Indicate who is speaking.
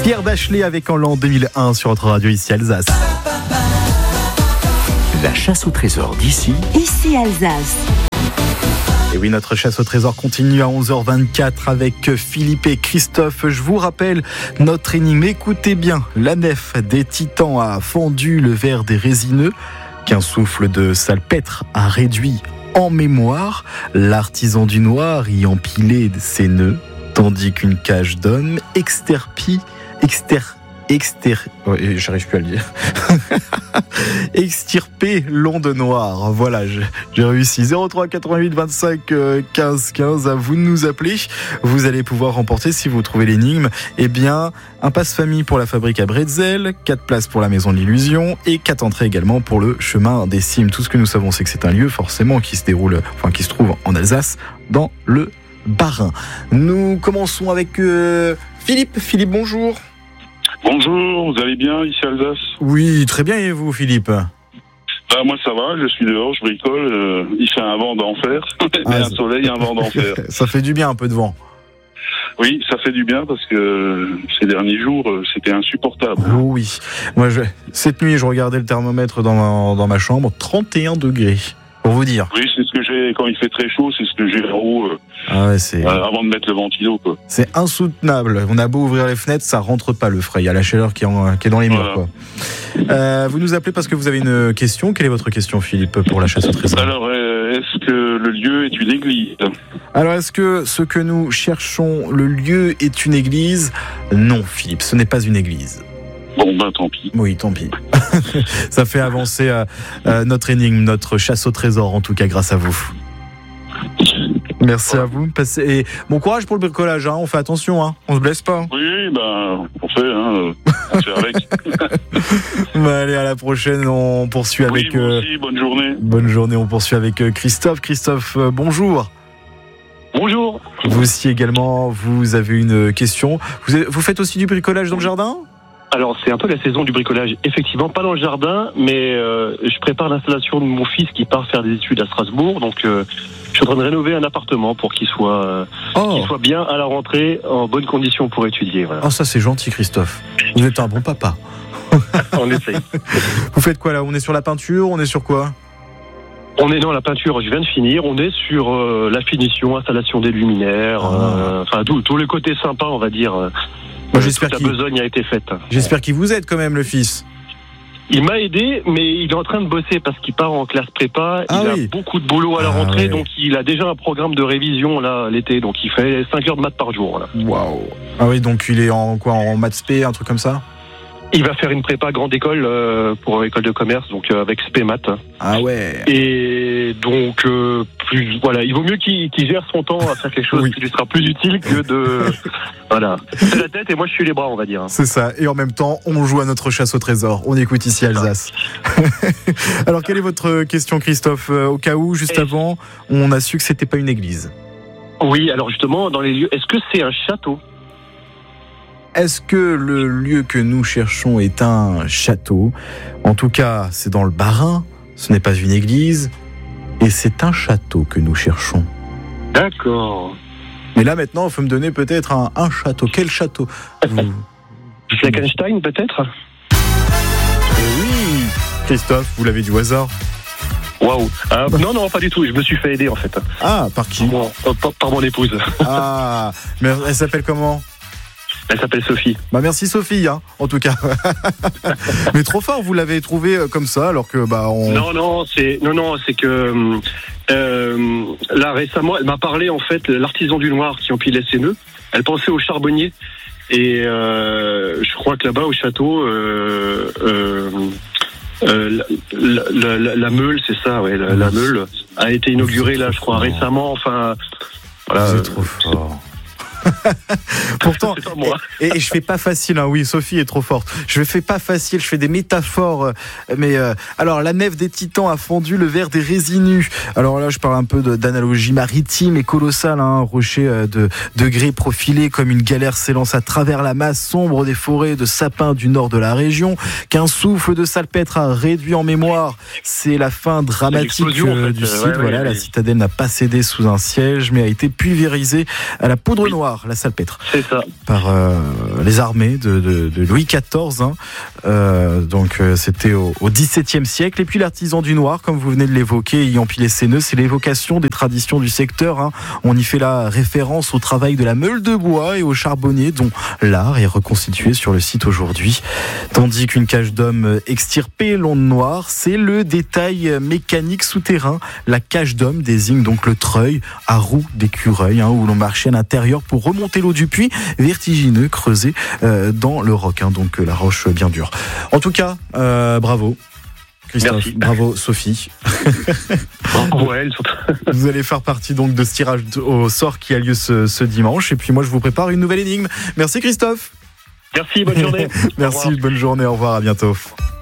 Speaker 1: Pierre Dachelet avec En l'an 2001 sur notre radio ici Alsace.
Speaker 2: La chasse au trésor d'ici.
Speaker 3: Ici Alsace.
Speaker 1: Et oui, notre chasse au trésor continue à 11h24 avec Philippe et Christophe. Je vous rappelle notre énigme. Écoutez bien, la nef des Titans a fendu le verre des résineux, qu'un souffle de salpêtre a réduit en mémoire, l'artisan du noir y empilait ses nœuds, tandis qu'une cage d'hommes j'arrive plus à le dire. Extirper l'onde noire. Voilà, j'ai réussi. 03 88 25 15 15. À vous de nous appeler. Vous allez pouvoir remporter, si vous trouvez l'énigme, un passe-famille pour la fabrique à Bretzel, 4 places pour la Maison de l'Illusion et 4 entrées également pour le chemin des Cimes. Tout ce que nous savons, c'est que c'est un lieu forcément qui se trouve en Alsace, dans le Bas-Rhin. Nous commençons avec Philippe. Philippe, bonjour.
Speaker 4: Bonjour, vous allez bien ici Alsace?
Speaker 1: Oui, très bien, et vous Philippe?
Speaker 4: Moi ça va, je suis dehors, je bricole, il fait un vent d'enfer, un soleil et un vent d'enfer.
Speaker 1: Ça fait du bien un peu de vent.
Speaker 4: Oui, ça fait du bien parce que ces derniers jours, c'était insupportable.
Speaker 1: Oui, moi cette nuit je regardais le thermomètre dans ma chambre, 31 degrés. Pour vous dire.
Speaker 4: Oui, c'est ce que j'ai, quand il fait très chaud, c'est ce que j'ai en haut, avant de mettre le ventilo, quoi.
Speaker 1: C'est insoutenable. On a beau ouvrir les fenêtres, ça rentre pas le frais. Il y a la chaleur qui est dans les murs, quoi. Vous nous appelez parce que vous avez une question. Quelle est votre question, Philippe, pour la chasse au trésor?
Speaker 4: Alors, est-ce que le lieu est une église?
Speaker 1: Alors, est-ce que ce que nous cherchons, le lieu est une église? Non, Philippe, ce n'est pas une église.
Speaker 4: Bon, tant pis.
Speaker 1: Oui, tant pis. Ça fait avancer notre énigme, notre chasse au trésor, en tout cas, grâce à vous. Merci à vous. Et bon courage pour le bricolage, hein. On fait attention, hein. On se blesse pas.
Speaker 4: Oui, on fait avec.
Speaker 1: Allez, à la prochaine, on poursuit avec...
Speaker 4: vous aussi, bonne journée.
Speaker 1: Bonne journée, on poursuit avec Christophe. Christophe, bonjour.
Speaker 5: Bonjour.
Speaker 1: Vous aussi également, vous avez une question. Vous faites aussi du bricolage dans le jardin ?
Speaker 5: Alors, c'est un peu la saison du bricolage. Effectivement, pas dans le jardin, mais je prépare l'installation de mon fils qui part faire des études à Strasbourg. Donc, je suis en train de rénover un appartement pour qu'il soit bien à la rentrée, en bonne condition pour étudier. Voilà.
Speaker 1: Oh, ça c'est gentil, Christophe. Vous êtes un bon papa.
Speaker 5: On essaye.
Speaker 1: Vous faites quoi là? On est sur la peinture? On est sur quoi?
Speaker 5: On est dans la peinture, je viens de finir. On est sur la finition, installation des luminaires, tout le côté sympa, on va dire.
Speaker 1: J'espère
Speaker 5: la besogne a été faite.
Speaker 1: J'espère qu'il vous aide quand même, le fils.
Speaker 5: Il m'a aidé, mais il est en train de bosser parce qu'il part en classe prépa. Il a beaucoup de boulot à la rentrée, donc il a déjà un programme de révision là l'été. Donc il fait 5 heures de maths par jour.
Speaker 1: Waouh. Ah oui, donc il est en maths spé, un truc comme ça?
Speaker 5: Il va faire une prépa grande école pour école de commerce, donc avec spé maths.
Speaker 1: Ah ouais.
Speaker 5: Et donc il vaut mieux qu'il gère son temps à faire quelque chose qui lui sera plus utile que de c'est la tête et moi je suis les bras, on va dire.
Speaker 1: C'est ça. Et en même temps, on joue à notre chasse au trésor. On écoute ici Alsace. Alors quelle est votre question, Christophe? Au cas où juste avant, on a su que c'était pas une église.
Speaker 5: Oui, alors justement dans les lieux, est-ce que c'est un château?
Speaker 1: Est-ce que le lieu que nous cherchons est un château? En tout cas, c'est dans le Bas-Rhin, ce n'est pas une église, et c'est un château que nous cherchons.
Speaker 5: D'accord.
Speaker 1: Mais là, maintenant, il faut me donner peut-être un château. Quel château?
Speaker 5: Fleckenstein, peut-être?
Speaker 1: Oui, Christophe, vous l'avez du hasard.
Speaker 5: Waouh. Non, pas du tout, je me suis fait aider en fait.
Speaker 1: Ah, par qui?
Speaker 5: Par mon épouse.
Speaker 1: Ah, mais elle s'appelle comment?
Speaker 5: Elle s'appelle Sophie.
Speaker 1: Merci Sophie, en tout cas. Mais trop fort, vous l'avez trouvé comme ça, alors que
Speaker 5: Non, c'est que là récemment, elle m'a parlé en fait l'artisan du noir qui empilait ses nœuds. Elle pensait au charbonnier et je crois que là-bas au château, la meule, c'est ça, ouais, la meule a été inaugurée là, je crois récemment. Enfin, voilà.
Speaker 1: C'est trop fort. Pourtant, et je fais pas facile, oui, Sophie est trop forte. Je fais pas facile, je fais des métaphores. Mais alors, la nef des Titans a fondu le verre des résinus. Alors là, je parle un peu d'analogie maritime et colossale. Rocher de grès profilé comme une galère s'élance à travers la masse sombre des forêts de sapins du nord de la région. Qu'un souffle de salpêtre a réduit en mémoire. C'est la fin dramatique du site. La citadelle n'a pas cédé sous un siège, mais a été pulvérisée à la poudre noire. noir, la salpêtre.
Speaker 5: C'est ça.
Speaker 1: Par les armées de Louis XIV. Donc c'était au XVIIe siècle. Et puis l'artisan du noir, comme vous venez de l'évoquer, ayant pilé ses nœuds, c'est l'évocation des traditions du secteur. On y fait la référence au travail de la meule de bois et au charbonnier, dont l'art est reconstitué sur le site aujourd'hui. Tandis qu'une cage d'homme extirpée long de noir, c'est le détail mécanique souterrain. La cage d'homme désigne donc le treuil à roue d'écureuil, où l'on marchait à l'intérieur pour remonter l'eau du puits vertigineux creusé dans le roc, donc la roche bien dure. En tout cas, bravo Christophe.
Speaker 5: Merci.
Speaker 1: Bravo Sophie.
Speaker 5: Ouais,
Speaker 1: vous allez faire partie donc de ce tirage au sort qui a lieu ce dimanche, et puis moi je vous prépare une nouvelle énigme. Merci Christophe.
Speaker 5: Merci, bonne journée.
Speaker 1: Merci, bonne journée, au revoir, à bientôt.